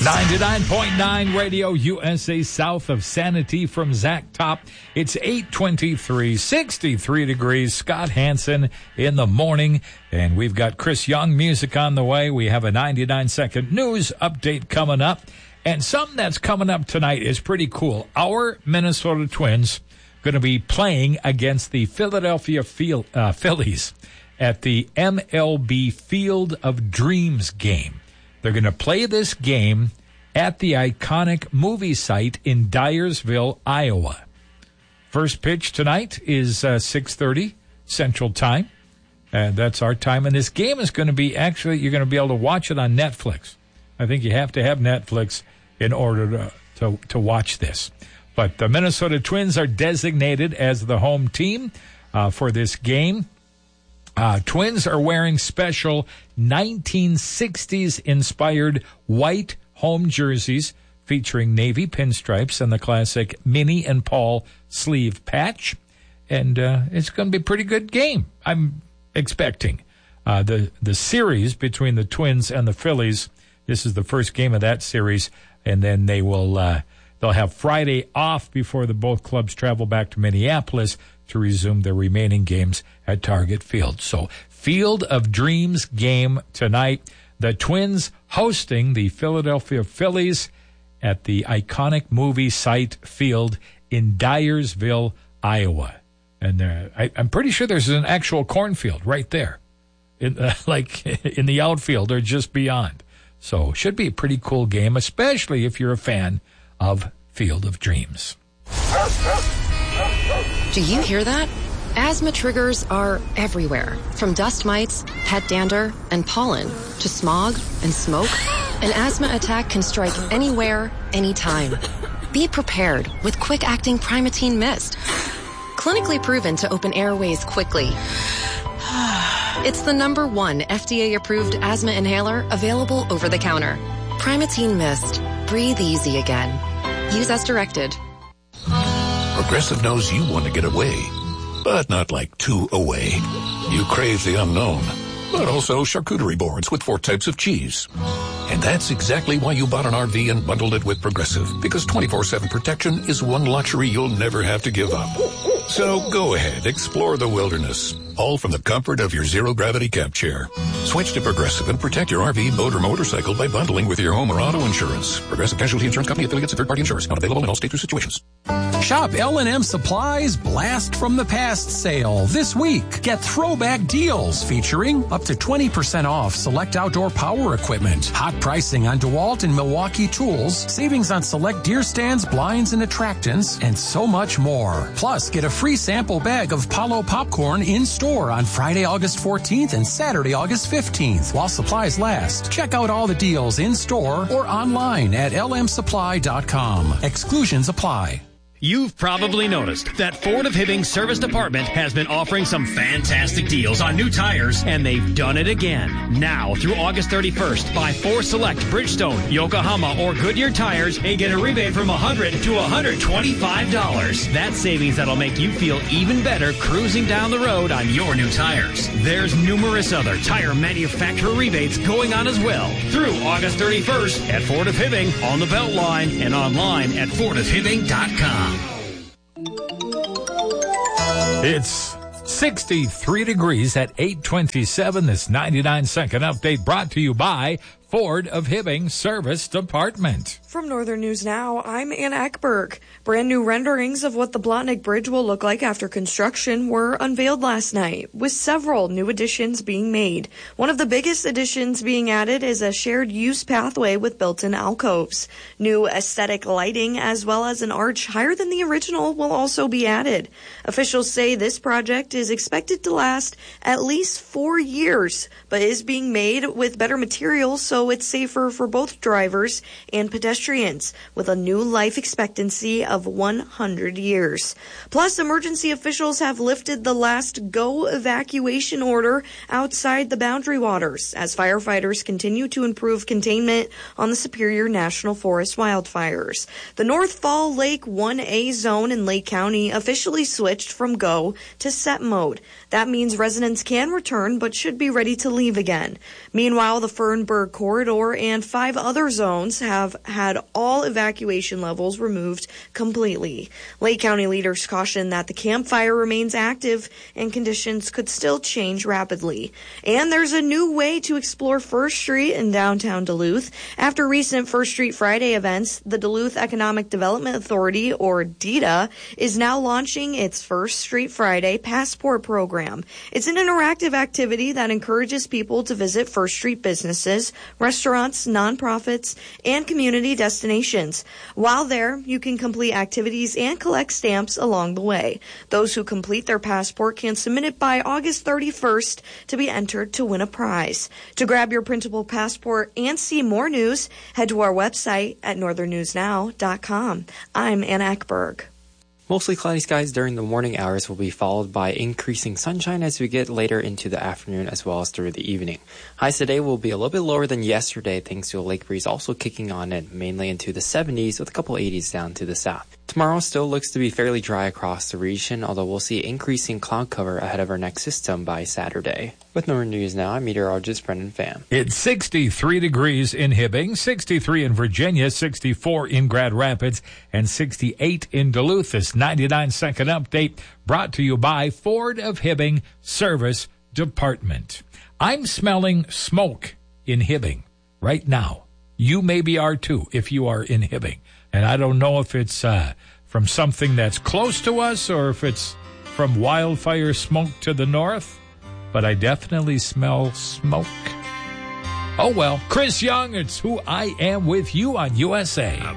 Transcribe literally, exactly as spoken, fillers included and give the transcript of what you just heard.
ninety-nine point nine Radio U S A south of Sanity from Zach Top. It's eight twenty-three, sixty-three degrees. Scott Hansen in the morning. And we've got Chris Young music on the way. We have a ninety-nine second news update coming up. And something that's coming up tonight is pretty cool. Our Minnesota Twins going to be playing against the Philadelphia Field, uh, Phillies at the M L B Field of Dreams game. They're going to play this game at the iconic movie site in Dyersville, Iowa. First pitch tonight is uh, six thirty Central Time. And that's our time. And this game is going to be, actually, you're going to be able to watch it on Netflix. I think you have to have Netflix in order to, to, to watch this. But the Minnesota Twins are designated as the home team uh, for this game. Uh, Twins are wearing special nineteen sixties-inspired white home jerseys featuring navy pinstripes and the classic Minnie and Paul sleeve patch. And uh, it's going to be a pretty good game, I'm expecting. Uh, the, the series between the Twins and the Phillies, this is the first game of that series, and then they will uh, they'll have Friday off before the both clubs travel back to Minneapolis to resume their remaining games at Target Field. So, Field of Dreams game tonight. The Twins hosting the Philadelphia Phillies at the iconic movie site field in Dyersville, Iowa. And uh, I, I'm pretty sure there's an actual cornfield right there, in, uh, like in the outfield or just beyond. So, should be a pretty cool game, especially if you're a fan of Field of Dreams. Do you hear that? Asthma triggers are everywhere, from dust mites, pet dander, and pollen, to smog and smoke. An asthma attack can strike anywhere, anytime. Be prepared with quick-acting Primatene Mist. Clinically proven to open airways quickly. It's the number one F D A-approved asthma inhaler available over the counter. Primatene Mist. Breathe easy again. Use as directed. Progressive knows you want to get away, but not like too away. You crave the unknown, but also charcuterie boards with four types of cheese. And that's exactly why you bought an R V and bundled it with Progressive, because twenty-four seven protection is one luxury you'll never have to give up. So go ahead, explore the wilderness, all from the comfort of your zero-gravity camp chair. Switch to Progressive and protect your R V, boat, or motorcycle by bundling with your home or auto insurance. Progressive Casualty Insurance Company, affiliates, and third-party insurers. Not available in all states or situations. Shop L and M Supply's Blast from the Past sale this week. Get throwback deals featuring up to twenty percent off select outdoor power equipment, hot pricing on DeWalt and Milwaukee tools, savings on select deer stands, blinds, and attractants, and so much more. Plus, get a free sample bag of Palo popcorn in store on Friday, August fourteenth and Saturday, August fifteenth while supplies last. Check out all the deals in store or online at L M supply dot com. Exclusions apply. You've probably noticed that Ford of Hibbing Service Department has been offering some fantastic deals on new tires, and they've done it again. Now, through August thirty-first, buy four select Bridgestone, Yokohama, or Goodyear tires and get a rebate from one hundred dollars to one hundred twenty-five dollars. That's savings that'll make you feel even better cruising down the road on your new tires. There's numerous other tire manufacturer rebates going on as well through August thirty-first at Ford of Hibbing on the Beltline and online at ford of hibbing dot com. It's sixty-three degrees at eight twenty-seven. This ninety-nine second update brought to you by Ford of Hibbing Service Department. From Northern News Now, I'm Ann Eckberg. Brand new renderings of what the Blotnick Bridge will look like after construction were unveiled last night, with several new additions being made. One of the biggest additions being added is a shared use pathway with built-in alcoves. New aesthetic lighting as well as an arch higher than the original will also be added. Officials say this project is expected to last at least four years, but is being made with better materials so it's safer for both drivers and pedestrians, with a new life expectancy of one hundred years. Plus, emergency officials have lifted the last go evacuation order outside the Boundary Waters as firefighters continue to improve containment on the Superior National Forest wildfires. The North Fall Lake one A zone in Lake County officially switched from go to set mode. That means residents can return but should be ready to leave again. Meanwhile, the Fernburg Corridor corridor and five other zones have had all evacuation levels removed completely. Lake County leaders caution that the campfire remains active and conditions could still change rapidly. And there's a new way to explore First Street in downtown Duluth. After recent First Street Friday events, the Duluth Economic Development Authority, or D E D A, is now launching its First Street Friday Passport program. It's an interactive activity that encourages people to visit First Street businesses, restaurants, nonprofits, and community destinations. While there, you can complete activities and collect stamps along the way. Those who complete their passport can submit it by August thirty-first to be entered to win a prize. To grab your printable passport and see more news, head to our website at northern news now dot com. I'm Anna Eckberg. Mostly cloudy skies during the morning hours will be followed by increasing sunshine as we get later into the afternoon as well as through the evening. Highs today will be a little bit lower than yesterday thanks to a lake breeze also kicking on and mainly into the seventies with a couple eighties down to the south. Tomorrow still looks to be fairly dry across the region, although we'll see increasing cloud cover ahead of our next system by Saturday. With Northern News Now, I'm meteorologist Brendan Pham. It's sixty-three degrees in Hibbing, sixty-three in Virginia, sixty-four in Grand Rapids, and sixty-eight in Duluth. This ninety-nine second update brought to you by Ford of Hibbing Service Department. I'm smelling smoke in Hibbing right now. You maybe are too if you are in Hibbing. And I don't know if it's uh, from something that's close to us or if it's from wildfire smoke to the north, but I definitely smell smoke. Oh, well, Chris Young, it's Who I Am with You on U S A.